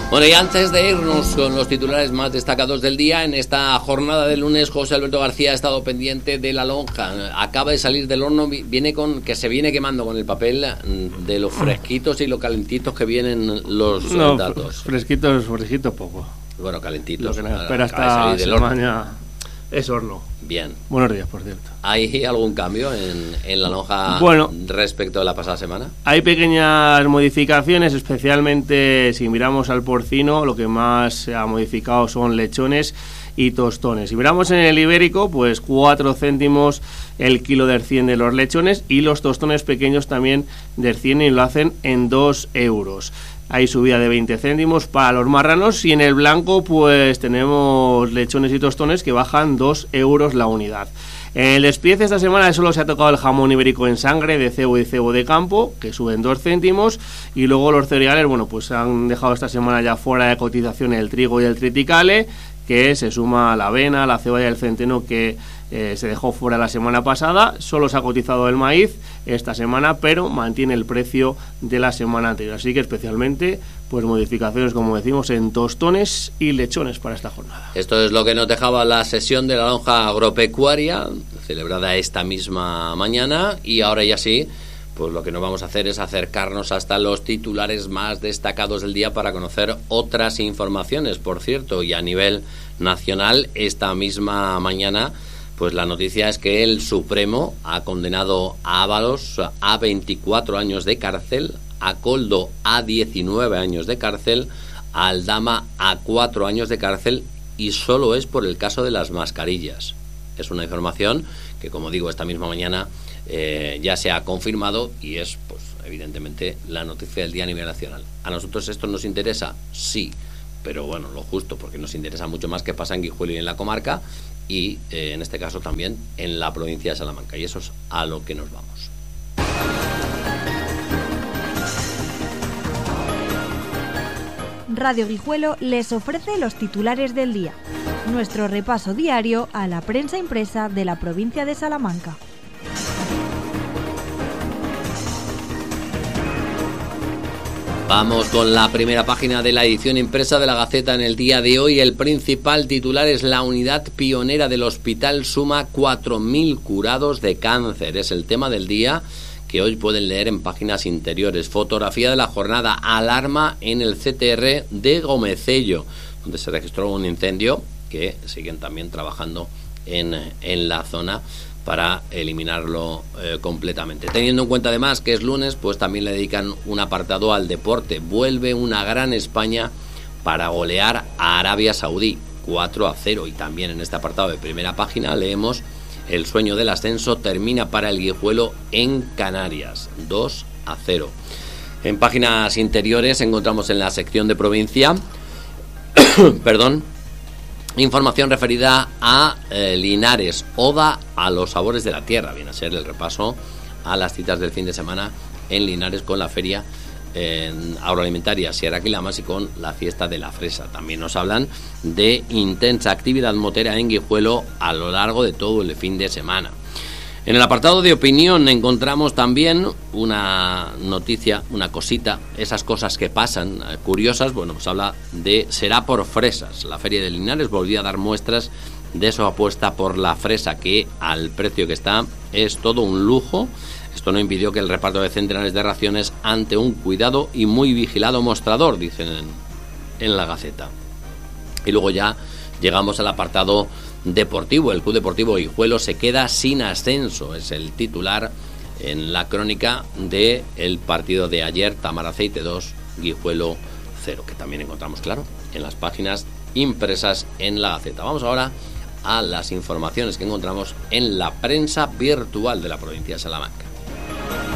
Bueno, y antes de irnos con los titulares más destacados del día, en esta jornada de lunes, José Alberto García ha estado pendiente de la lonja. Acaba de salir del horno, se viene quemando con el papel de los fresquitos y los calentitos que vienen los datos. Fresquitos poco. Bueno, calentitos. Lo que nos espera esta semana es horno. Bien. Buenos días, por cierto. ¿Hay algún cambio en la lonja respecto a la pasada semana? Hay pequeñas modificaciones, especialmente si miramos al porcino, lo que más se ha modificado son lechones y tostones. Si miramos en el ibérico, pues 4 céntimos el kilo del 100 de los lechones, y los tostones pequeños también del 100 y lo hacen en 2 euros. Hay subida de 20 céntimos para los marranos, y en el blanco pues tenemos lechones y tostones que bajan 2 euros la unidad. En el despiece esta semana solo se ha tocado el jamón ibérico en sangre de cebo y cebo de campo, que suben 2 céntimos, y luego los cereales, pues han dejado esta semana ya fuera de cotización el trigo y el triticale, que se suma a la avena, la cebada y el centeno, que se dejó fuera la semana pasada. Solo se ha cotizado el maíz esta semana, pero mantiene el precio de la semana anterior. Así que especialmente pues modificaciones, como decimos, en tostones y lechones para esta jornada. Esto es lo que nos dejaba la sesión de la lonja agropecuaria, celebrada esta misma mañana, y ahora ya sí, pues lo que nos vamos a hacer es acercarnos hasta los titulares más destacados del día para conocer otras informaciones. Por cierto, y a nivel nacional, esta misma mañana, pues la noticia es que el Supremo ha condenado a Ábalos a 24 años de cárcel, a Koldo a 19 años de cárcel, a Aldama a 4 años de cárcel, y solo es por el caso de las mascarillas. Es una información que, como digo, esta misma mañana ya se ha confirmado, y es, pues, evidentemente, la noticia del día a nivel nacional. ¿A nosotros esto nos interesa? Sí, pero bueno, lo justo, porque nos interesa mucho más qué pasa en Guijuelo y en la comarca, y en este caso también en la provincia de Salamanca, y eso es a lo que nos vamos. Radio Guijuelo les ofrece los titulares del día, nuestro repaso diario a la prensa impresa de la provincia de Salamanca. Vamos con la primera página de la edición impresa de la Gaceta en el día de hoy. El principal titular es: la unidad pionera del hospital suma 4.000 curados de cáncer. Es el tema del día, que hoy pueden leer en páginas interiores. Fotografía de la jornada: alarma en el CTR de Gomecello, donde se registró un incendio, que siguen también trabajando en la zona para eliminarlo completamente. Teniendo en cuenta además que es lunes, pues también le dedican un apartado al deporte. Vuelve una gran España para golear a Arabia Saudí 4-0, y también en este apartado de primera página leemos: el sueño del ascenso termina para el Guijuelo en Canarias 2-0. En páginas interiores encontramos en la sección de provincia información referida a Linares, oda a los sabores de la tierra. Viene a ser el repaso a las citas del fin de semana en Linares, con la feria agroalimentaria Sierra Quilamas y con la fiesta de la fresa. También nos hablan de intensa actividad motera en Guijuelo a lo largo de todo el fin de semana. En el apartado de opinión encontramos también una noticia, una cosita, esas cosas que pasan, curiosas. Bueno, pues habla de Será por fresas. La feria de Linares volvió a dar muestras de su apuesta por la fresa, que al precio que está es todo un lujo. Esto no impidió que el reparto de centenares de raciones ante un cuidado y muy vigilado mostrador, dicen en la Gaceta. Y luego ya llegamos al apartado deportivo. El Club Deportivo Guijuelo se queda sin ascenso, es el titular en la crónica del partido de ayer: Tamaraceite 2, Guijuelo 0, que también encontramos, claro, en las páginas impresas en la Gaceta. Vamos ahora a las informaciones que encontramos en la prensa virtual de la provincia de Salamanca.